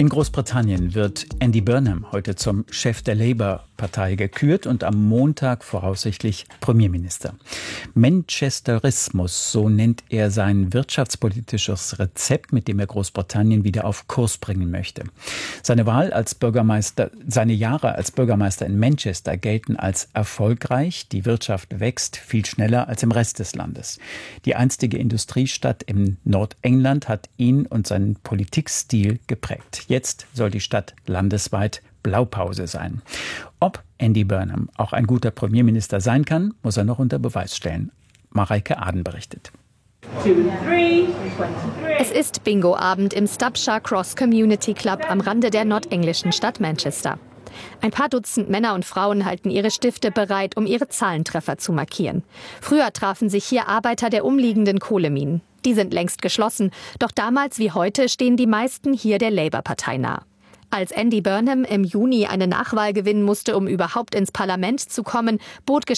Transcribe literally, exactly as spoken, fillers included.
In Großbritannien wird Andy Burnham heute zum Chef der Labour-Partei gekürt und am Montag voraussichtlich Premierminister. Manchesterismus, so nennt er sein wirtschaftspolitisches Rezept, mit dem er Großbritannien wieder auf Kurs bringen möchte. Seine Wahl als Bürgermeister, seine Jahre als Bürgermeister in Manchester gelten als erfolgreich. Die Wirtschaft wächst viel schneller als im Rest des Landes. Die einstige Industriestadt im Nordengland hat ihn und seinen Politikstil geprägt. Jetzt soll die Stadt landesweit Blaupause sein. Ob Andy Burnham auch ein guter Premierminister sein kann, muss er noch unter Beweis stellen. Mareike Aden berichtet. Es ist Bingo-Abend im Stubshire Cross Community Club am Rande der nordenglischen Stadt Manchester. Ein paar Dutzend Männer und Frauen halten ihre Stifte bereit, um ihre Zahlentreffer zu markieren. Früher trafen sich hier Arbeiter der umliegenden Kohleminen. Die sind längst geschlossen, doch damals wie heute stehen die meisten hier der Labour-Partei nah. Als Andy Burnham im Juni eine Nachwahl gewinnen musste, um überhaupt ins Parlament zu kommen, bot